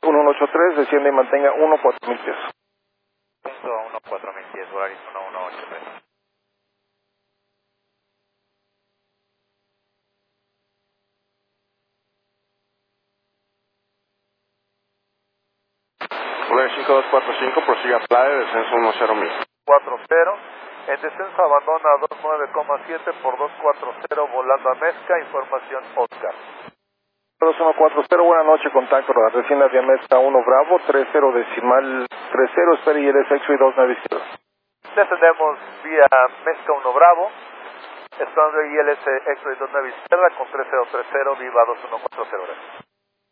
1183, desciende y mantenga 14000 pies. 14000 pies, Volaris 1183. Volaris 5245, prosiga Playa, descenso 10.000. 40, en descenso abandona 29,7 por 240, volando a Mezca, información Oscar. 2140, buena noche, contacto, desciende hacia Mezca 1 Bravo, 30 decimal 30, espera ILS X-Ray 290. Descendemos vía Mezca 1 Bravo, esperando ILS X-Ray 290 con 3030, viva 2140.